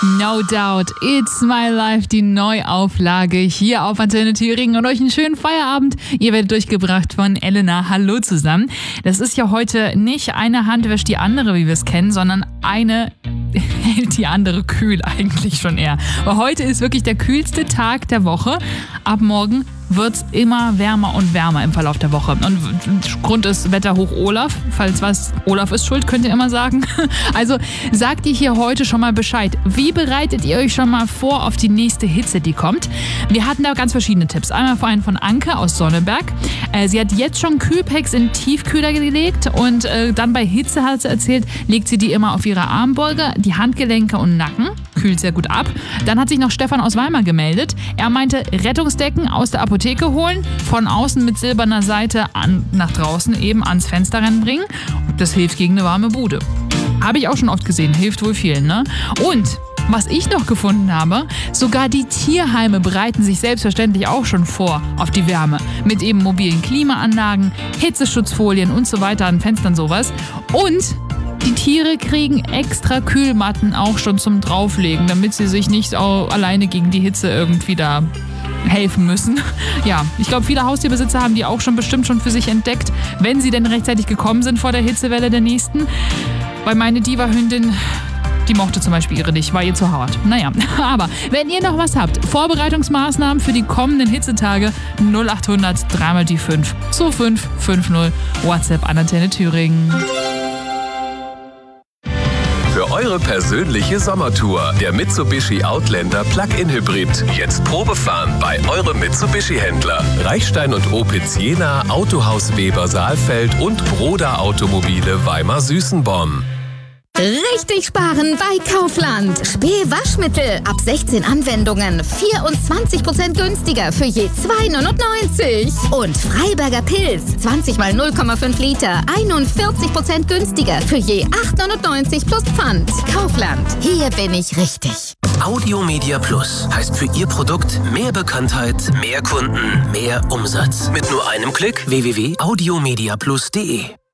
No Doubt, It's My Life, die Neuauflage hier auf Antenne Thüringen und euch einen schönen Feierabend. Ihr werdet durchgebracht von Elena. Hallo zusammen. Das ist ja heute nicht eine Hand wäscht die andere, wie wir es kennen, sondern eine hält die andere kühl eigentlich schon eher. Aber heute ist wirklich der kühlste Tag der Woche. Ab morgen wird's immer wärmer und wärmer im Verlauf der Woche. Und Grund ist Wetter hoch Olaf. Falls was, Olaf ist schuld, könnt ihr immer sagen. Also sagt ihr hier heute schon mal Bescheid. Wie bereitet ihr euch schon mal vor auf die nächste Hitze, die kommt? Wir hatten da ganz verschiedene Tipps. Einmal vor allem von Anke aus Sonneberg. Sie hat jetzt schon Kühlpacks in Tiefkühler gelegt und dann bei Hitze, hat sie erzählt, legt sie die immer auf ihre Armbeuge, die Handgelenke und Nacken. Kühlt sehr gut ab. Dann hat sich noch Stefan aus Weimar gemeldet. Er meinte, Rettungsdecken aus der Apotheke holen, von außen mit silberner Seite nach draußen eben ans Fenster reinbringen. Das hilft gegen eine warme Bude. Habe ich auch schon oft gesehen, hilft wohl vielen, ne? Und was ich noch gefunden habe, sogar die Tierheime bereiten sich selbstverständlich auch schon vor auf die Wärme. Mit eben mobilen Klimaanlagen, Hitzeschutzfolien und so weiter an Fenstern sowas. Und die Tiere kriegen extra Kühlmatten auch schon zum Drauflegen, damit sie sich nicht alleine gegen die Hitze irgendwie da helfen müssen. Ja, ich glaube, viele Haustierbesitzer haben die auch bestimmt schon für sich entdeckt, wenn sie denn rechtzeitig gekommen sind vor der Hitzewelle der nächsten. Weil meine Diva-Hündin, die mochte zum Beispiel ihre nicht, war ihr zu hart. Naja, aber wenn ihr noch was habt, Vorbereitungsmaßnahmen für die kommenden Hitzetage, 0800 3 mal die 5 2550 WhatsApp an Antenne Thüringen. Für eure persönliche Sommertour. Der Mitsubishi Outlander Plug-in Hybrid. Jetzt Probefahren bei eurem Mitsubishi-Händler. Reichstein und Opitz Jena, Autohaus Weber Saalfeld und Broda Automobile Weimar-Süßenborn. Richtig sparen bei Kaufland. Spee Waschmittel ab 16 Anwendungen 24% günstiger für je 2,99. Und Freiberger Pilz 20 mal 0,5 Liter 41% günstiger für je 8,99 plus Pfand. Kaufland, hier bin ich richtig. Audiomedia Plus heißt für Ihr Produkt mehr Bekanntheit, mehr Kunden, mehr Umsatz. Mit nur einem Klick www.audiomediaplus.de